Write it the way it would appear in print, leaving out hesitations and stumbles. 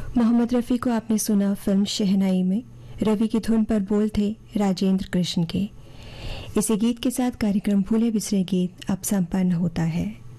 मोहम्मद रफ़ी को आपने सुना फिल्म शहनाई में। रवि की धुन पर बोल थे राजेंद्र कृष्ण के। इसी गीत के साथ कार्यक्रम भूले बिसरे गीत अब संपन्न होता है।